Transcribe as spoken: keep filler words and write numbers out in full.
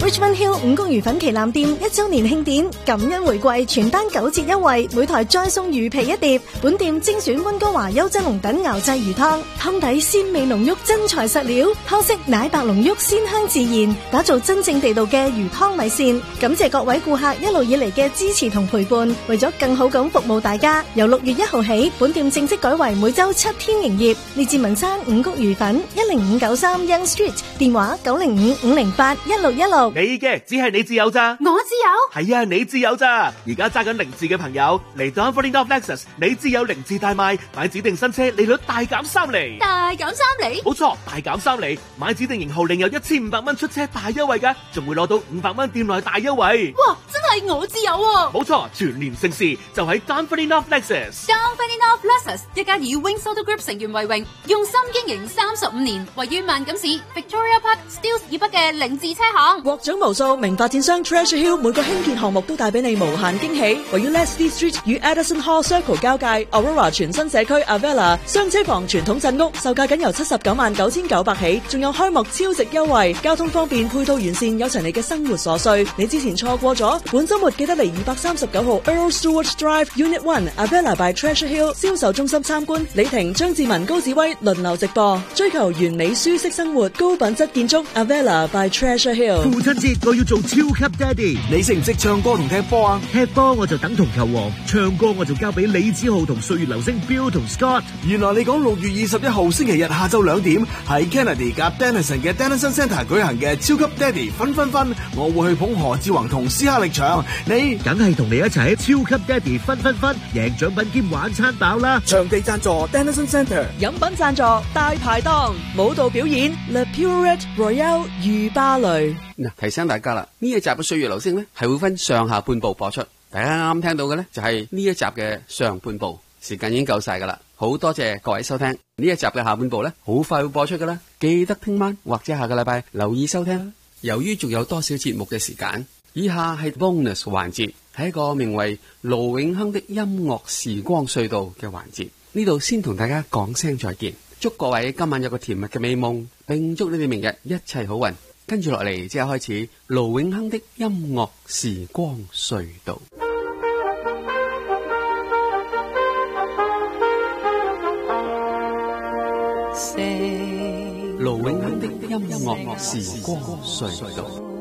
Richmond Hill 五穀魚粉旗艦店一周年慶典，感恩回饋，全單九折優惠，每台再送魚皮一碟。本店精選溫哥華優質龍躉熬製魚湯，湯底鮮味濃郁，真材實料，湯色奶白濃郁，鮮香自然，打造真正地道嘅魚湯米線。感謝各位顧客一路以嚟嘅支持同陪伴，為咗更好咁服務大家，由六月一號起，本店正式改為每周七天營業。列治文山五穀魚粉一零五九三 Young Street， 電話九零五五零八一六一六。 你嘅只係你自有咋？ 我自有？ 係啊，你自有咋？而家揸緊零字嘅朋友嚟到 Dunfermline North Lexus， 你自有零字大賣，買指定新車利率大減三厘。 大減三厘？ 冇錯，大減三厘，買指定型號另有一千五百蚊出車大優惠㗎，仲會攞到五百蚊店內大優惠。 哇，真係我自有喎！ 冇錯，全年盛事就喺 Dunfermline North Lexus。 Dunfermline North Lexus 一家以 Wings Auto Group 成員為榮，用心經營三十五年，位於萬錦市 Victoria Park Steeles 以北嘅凌志車行。 獲獎無數，名發展商 Treasure Hill 每個興建項目都帶俾你無限驚喜。位於 Leslie Street 與 Addison Hall Circle 交界 Aurora 全新社區 Avella 雙車房傳統鎮屋，售價僅由七十九萬九千九百起，仲有開幕超值優惠，交通方便，配套完善，有齊你嘅生活所需。你之前錯過咗，本週末記得嚟二百三十九號 Earl Stewart Drive Unit One Avella by Treasure Hill 銷售中心參觀。李婷、張志文、高志威輪流直播，追求完美舒適生活，高品質建築 Avella by Treasure Hill。 父親節我要做超級爹哋，你識唔識唱歌同踢波啊？踢波我就等同球王，唱歌我就交俾李子浩同歲月流星 Bill 同 Scott。原來你講六月二十一號星期日下晝兩點喺 Kennedy 夾 Denison 嘅 Denison Centre 舉行嘅超級爹哋分分分，我會去捧何志宏同斯克力場，你梗係同你一齊喺超級爹哋分分分，贏獎品兼玩餐飽啦！場地贊助 Denison Centre， 飲品贊助大排檔，舞蹈表演 Le Purette Royale 御芭蕾。 嗱，提醒大家啦，呢一集嘅歲月流星咧係會分上下半部播出。大家啱啱聽到嘅咧就係呢一集嘅上半部，時間已經夠晒噶啦。好多謝各位收聽呢一集嘅下半部咧，好快會播出噶啦，記得聽晚或者下個禮拜留意收聽。由於仲有多少節目嘅時間，以下係 bonus 環節，係一個名為盧永亨的音樂時光隧道嘅環節。呢度先同大家講聲再見，祝各位今晚有個甜蜜嘅美夢，並祝你哋明日一切好運。跟住落嚟即刻開始盧永亨的音樂時光隧道。盧永亨的音樂時光隧道。